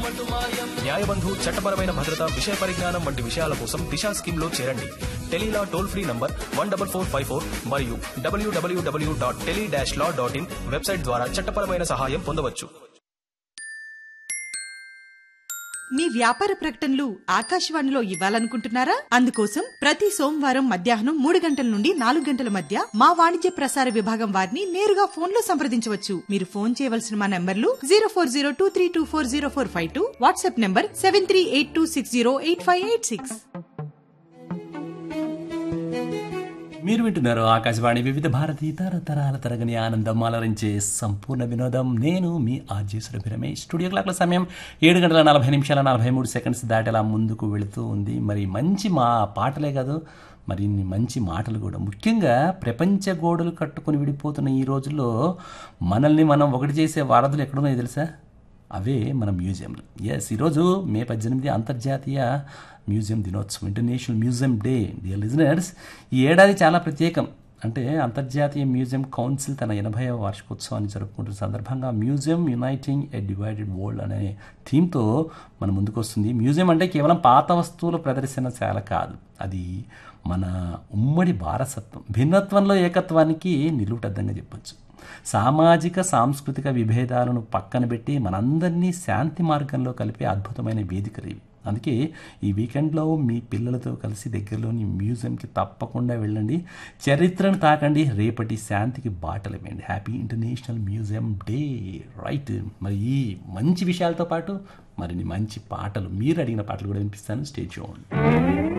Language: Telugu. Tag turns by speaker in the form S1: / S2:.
S1: న్యాయబంధు చట్టపరమైన భద్రత విషయ పరిజ్ఞానం వంటి విషయాల కోసం దిశా స్కీమ్ లో చేరండి. టెలీలా టోల్ ఫ్రీ నంబర్ 14454 మరియు www.tele-law.in వెబ్సైట్ ద్వారా చట్టపరమైన సహాయం పొందవచ్చు.
S2: మీ వ్యాపార ప్రకటనలు ఆకాశవాణిలో ఇవ్వాలనుకుంటున్నారా? అందుకోసం ప్రతి సోమవారం మధ్యాహ్నం 3 గంటల నుండి 4 గంటల మధ్య మా వాణిజ్య ప్రసార విభాగం వారిని నేరుగా ఫోన్ లో సంప్రదించవచ్చు. మీరు ఫోన్ చేయవలసిన మా నంబర్లు 0402324045, వాట్సాప్ నంబర్ 7382608586.
S3: మీరు వింటున్నారు ఆకాశవాణి వివిధ భారతి తరతరాల తరగని ఆనందం అలరించే సంపూర్ణ వినోదం. నేను మీ ఆర్జే సురభి రమేష్. స్టూడియో క్లాక్ల సమయం 7:40 దాటేలా ముందుకు వెళుతూ ఉంది. మరి మంచి పాటలే కాదు, మరి ఇన్ని మంచి మాటలు కూడా. ముఖ్యంగా ప్రపంచ గోడలు కట్టుకుని విడిపోతున్న ఈ రోజుల్లో మనల్ని మనం ఒకటి చేసే వారధులు ఎక్కడున్నాయో తెలుసా? అవే మన మ్యూజియంలు. ఈరోజు మే 18 అంతర్జాతీయ మ్యూజియం దినోత్సవం, international museum day. Dear listeners, ఈ ఏడాది చాలా ప్రత్యేకం. అంటే అంతర్జాతీయ మ్యూజియం కౌన్సిల్ తన 80వ వార్షికోత్సవాన్ని జరుపుకుంటున్న సందర్భంగా మ్యూజియం యునైటింగ్ ఎ డివైడెడ్ వరల్డ్ అనే థీమ్తో మన ముందుకు వస్తుంది. మ్యూజియం అంటే కేవలం పాత వస్తువుల ప్రదర్శనశాల కాదు, అది మన ఉమ్మడి వారసత్వం, భిన్నత్వంలో ఏకత్వానికి నిలువుటద్దంగా చెప్పొచ్చు. సామాజిక సాంస్కృతిక విభేదాలను పక్కన పెట్టి మనందరినీ శాంతి మార్గంలో కలిపే అద్భుతమైన వేదికలు ఇవి. అందుకే ఈ వీకెండ్లో మీ పిల్లలతో కలిసి దగ్గరలోని మ్యూజియంకి తప్పకుండా వెళ్ళండి, చరిత్రను తాకండి, రేపటి శాంతికి బాటలు వేయండి. Happy international museum day. Right. మరి ఈ మంచి విషయాలతో పాటు మరిన్ని మంచి పాటలు, మీరు అడిగిన పాటలు కూడా వినిపిస్తాను. Stay tuned.